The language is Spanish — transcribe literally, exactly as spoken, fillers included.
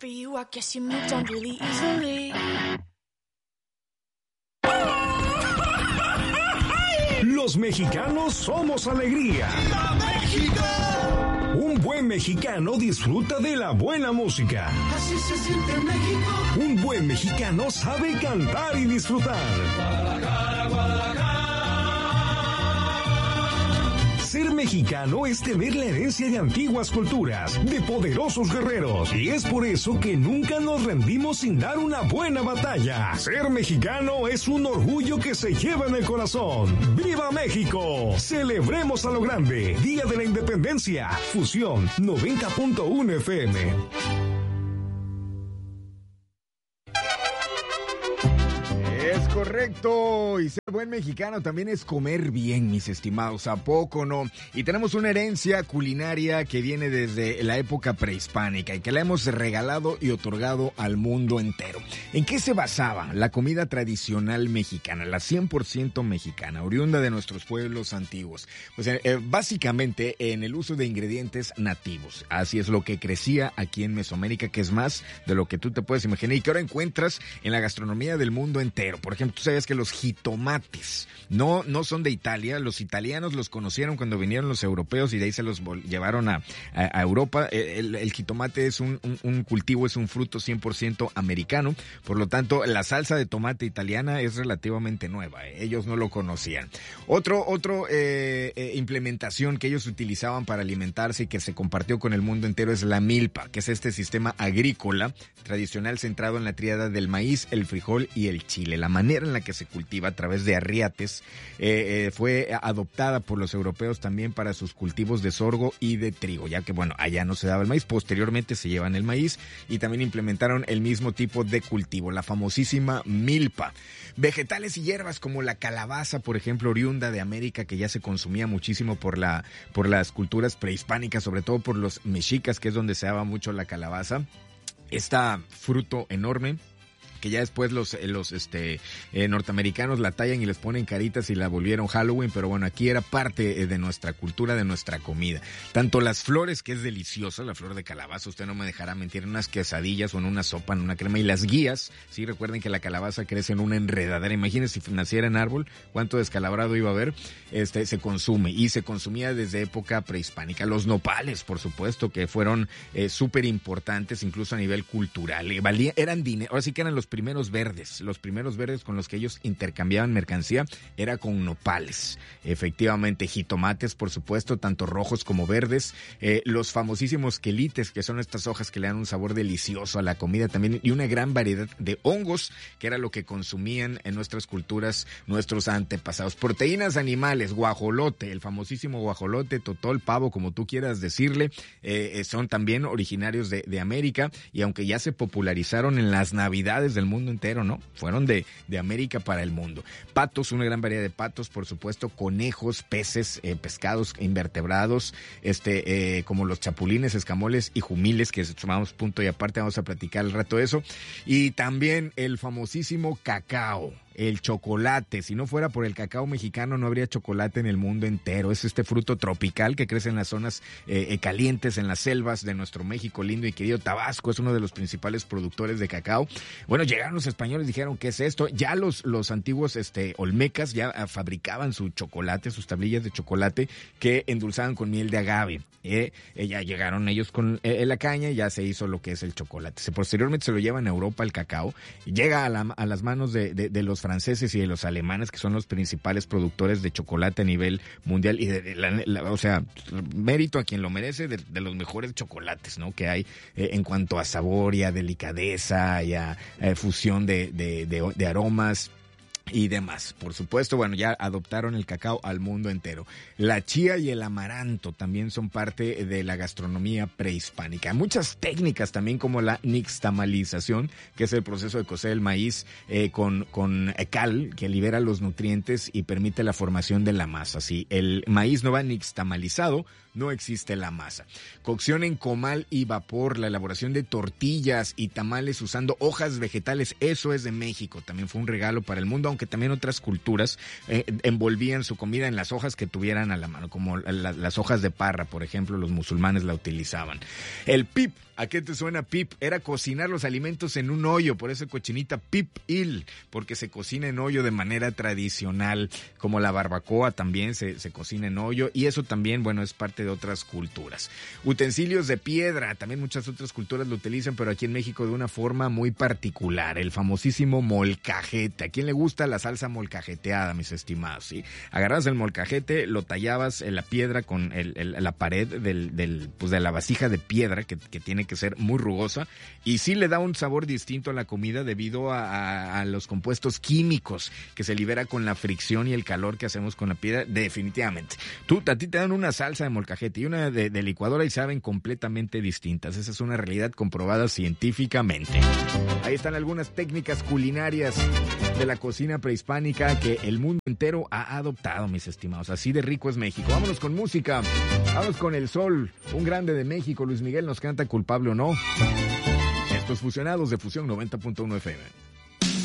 for you, I guess you moved on really easily. Los mexicanos somos alegría. ¡Viva México! Un buen mexicano disfruta de la buena música. Así se siente México. Un buen mexicano sabe cantar y disfrutar. Guadalajara, Guadalajara. Ser mexicano es tener la herencia de antiguas culturas, de poderosos guerreros, y es por eso que nunca nos rendimos sin dar una buena batalla. Ser mexicano es un orgullo que se lleva en el corazón. ¡Viva México! Celebremos a lo grande. Día de la Independencia. Fusión noventa punto uno F M. Es correcto, y ser buen mexicano también es comer bien, mis estimados, ¿a poco no? Y tenemos una herencia culinaria que viene desde la época prehispánica y que la hemos regalado y otorgado al mundo entero. ¿En qué se basaba la comida tradicional mexicana, la cien por ciento mexicana, oriunda de nuestros pueblos antiguos? Pues eh, básicamente en el uso de ingredientes nativos. Así es lo que crecía aquí en Mesoamérica, que es más de lo que tú te puedes imaginar y que ahora encuentras en la gastronomía del mundo entero. Por ejemplo, tú sabías que los jitomates no, no son de Italia. Los italianos los conocieron cuando vinieron los europeos y de ahí se los llevaron a, a, a Europa. El, el jitomate es un, un, un cultivo, es un fruto cien por ciento americano. Por lo tanto, la salsa de tomate italiana es relativamente nueva. ¿eh? Ellos no lo conocían. Otro, otro eh, eh, implementación que ellos utilizaban para alimentarse y que se compartió con el mundo entero es la milpa, que es este sistema agrícola tradicional centrado en la tríada del maíz, el frijol y el chile. La manera en la que se cultiva a través de arriates eh, eh, fue adoptada por los europeos también para sus cultivos de sorgo y de trigo, ya que bueno, allá no se daba el maíz. Posteriormente se llevan el maíz y también implementaron el mismo tipo de cultivo, la famosísima milpa. Vegetales y hierbas como la calabaza, por ejemplo, oriunda de América, que ya se consumía muchísimo por la por las culturas prehispánicas, sobre todo por los mexicas, que es donde se daba mucho la calabaza. Este fruto enorme que ya después los, los este, eh, norteamericanos la tallan y les ponen caritas y la volvieron Halloween, pero bueno, aquí era parte de nuestra cultura, de nuestra comida. Tanto las flores, que es deliciosa, la flor de calabaza, usted no me dejará mentir, en unas quesadillas o en una sopa, en una crema, y las guías, sí, recuerden que la calabaza crece en una enredadera, imagínense si naciera en árbol, cuánto descalabrado iba a haber, este, se consume, y se consumía desde época prehispánica. Los nopales, por supuesto, que fueron eh, súper importantes, incluso a nivel cultural, eh, valía, eran dinero, ahora sí que eran los primeros verdes, los primeros verdes con los que ellos intercambiaban mercancía era con nopales, efectivamente, jitomates, por supuesto, tanto rojos como verdes, eh, los famosísimos quelites, que son estas hojas que le dan un sabor delicioso a la comida también, y una gran variedad de hongos, que era lo que consumían en nuestras culturas nuestros antepasados. Proteínas animales, guajolote, el famosísimo guajolote, totol, pavo, como tú quieras decirle, eh, son también originarios de, de América, y aunque ya se popularizaron en las navidades del mundo entero, ¿no? Fueron de, de América para el mundo. Patos, una gran variedad de patos, por supuesto, conejos, peces, eh, pescados, invertebrados, este, eh, como los chapulines, escamoles y jumiles, que sumamos punto y aparte, vamos a platicar al rato de eso. Y también el famosísimo cacao. El chocolate, si no fuera por el cacao mexicano no habría chocolate en el mundo entero. Es este fruto tropical que crece en las zonas eh, eh, calientes, en las selvas de nuestro México lindo y querido. Tabasco es uno de los principales productores de cacao. Bueno, llegaron los españoles, dijeron, ¿qué es esto? Ya los, los antiguos este, olmecas ya ah, fabricaban su chocolate, sus tablillas de chocolate que endulzaban con miel de agave. Eh, eh, ya llegaron ellos con eh, la caña y ya se hizo lo que es el chocolate. Se, posteriormente se lo llevan a Europa el cacao, llega a, la, a las manos de, de, de los franceses y de los alemanes, que son los principales productores de chocolate a nivel mundial, y de, de la, la, o sea, mérito a quien lo merece, de, de los mejores chocolates, ¿no? Que hay eh, en cuanto a sabor y a delicadeza y a eh, fusión de, de, de, de aromas y demás. Por supuesto, bueno, ya adoptaron el cacao al mundo entero. La chía y el amaranto también son parte de la gastronomía prehispánica. Muchas técnicas también, como la nixtamalización, que es el proceso de cocer el maíz eh, con, con cal, que libera los nutrientes y permite la formación de la masa. Si el maíz no va nixtamalizado, no existe la masa. Cocción en comal y vapor, la elaboración de tortillas y tamales usando hojas vegetales, eso es de México. También fue un regalo para el mundo, aunque también otras culturas eh, envolvían su comida en las hojas que tuvieran a la mano, como la, las hojas de parra, por ejemplo, los musulmanes la utilizaban. El pip, ¿a qué te suena pip? Era cocinar los alimentos en un hoyo, por eso cochinita pip-il, porque se cocina en hoyo de manera tradicional, como la barbacoa también se, se cocina en hoyo, y eso también, bueno, es parte de otras culturas. Utensilios de piedra, también muchas otras culturas lo utilizan, pero aquí en México de una forma muy particular, el famosísimo molcajete. ¿A quién le gusta la salsa molcajeteada, mis estimados? ¿Sí? Agarrabas el molcajete, lo tallabas en la piedra con el, el, la pared del, del, pues de la vasija de piedra, que, que tiene que ser muy rugosa, y sí le da un sabor distinto a la comida debido a, a, a los compuestos químicos que se libera con la fricción y el calor que hacemos con la piedra, definitivamente. Tú, a ti te dan una salsa de molcajete y una de, de licuadora y saben completamente distintas. Esa es una realidad comprobada científicamente. Ahí están algunas técnicas culinarias de la cocina prehispánica que el mundo entero ha adoptado, mis estimados. Así de rico es México. Vámonos con música. Vámonos con El Sol, un grande de México. Luis Miguel nos canta Culpable o No. Estos fusionados de Fusión noventa punto uno F M.